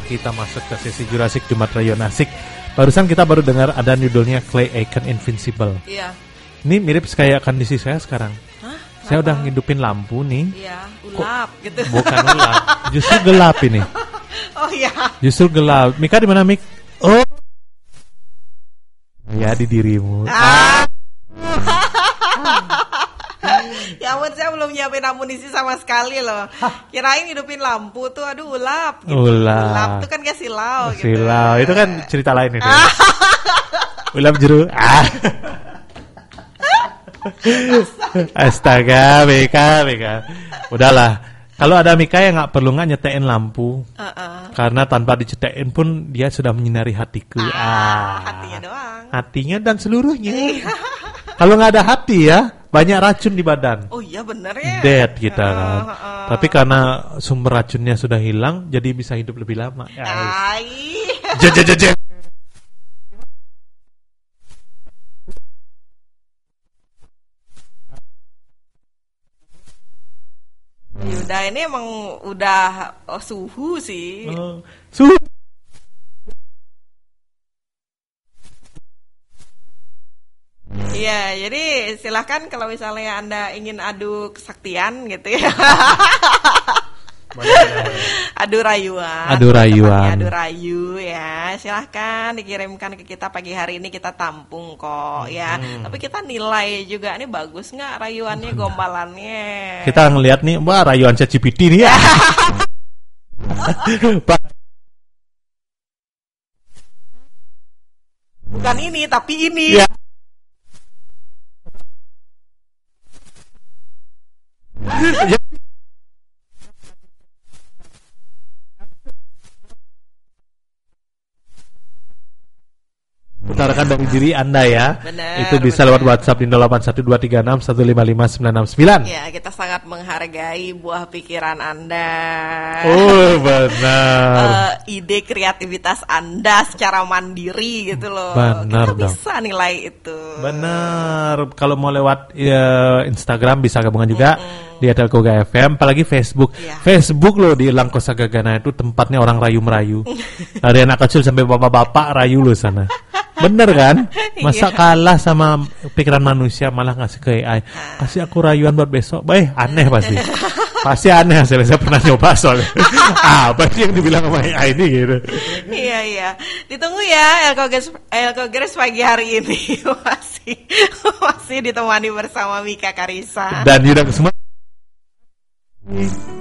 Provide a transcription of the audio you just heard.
kita masuk ke sesi Jurassic Jumat Rayon Asik. Barusan kita baru dengar ada judulnya Clay Aiken Invincible. Iya. Ini mirip kayak kondisi saya sekarang. Hah? Saya udah ngidupin lampu nih. Iya, ulap gitu. Bukan ulap, justru gelap ini. Oh iya. Justru gelap. Mika di mana, Mik? Oh. Ya, di dirimu. Ya ampun, saya belum nyiapin amunisi sama sekali loh. Kirain hidupin lampu tuh, aduh ulap gitu. Ulap tuh kan kayak silau gitu. Silau, itu kan cerita lain itu. Ulap jeru. Astaga, Mika. Udahlah. Kalau ada Mika yang nggak perlu nggak nyetain lampu, karena tanpa dicetain pun dia sudah menyinari hatiku. Hatinya doang. Hatinya dan seluruhnya. Kalau nggak ada hati ya, banyak racun di badan. Oh iya bener ya. Dead kita kan. Tapi karena sumber racunnya sudah hilang, jadi bisa hidup lebih lama. Yuda ini emang udah suhu sih. Suhu. Iya, jadi silahkan kalau misalnya Anda ingin adu kesaktian gitu ya. Adu rayuan. Adu rayu ya. Silahkan dikirimkan ke kita pagi hari ini, kita tampung kok ya. Tapi kita nilai juga ini bagus nggak rayuannya, gombalannya. Kita ngelihat nih, wah rayuan ChatGPT nih ya. Bukan ini, tapi ini. Ya. Utarakan dari diri Anda ya. Bener, itu bisa lewat WhatsApp di 081236155599. Ya, kita sangat menghargai buah pikiran Anda. Oh, benar. Ide kreativitas Anda secara mandiri gitu loh. Benar kita bisa nilai itu. Benar. Kalau mau lewat Instagram bisa gabungan juga. Di Telkoga FM, apalagi Facebook. Yeah. Facebook loh di Langkosa Gagana itu tempatnya orang rayu merayu. Dari anak kecil sampai bapak-bapak rayu loh sana. Bener kan? Masa kalah sama pikiran manusia, malah ngasih ke AI. Kasih aku rayuan buat besok. Aneh pasti. Pasti aneh hasilnya. Saya pernah nyoba soalnya. Apa sih yang dibilang sama AI ini gitu. Iya. Ditunggu ya Elkogers pagi hari ini. masih ditemani bersama Mika Karisa dan Yuda Kusuma.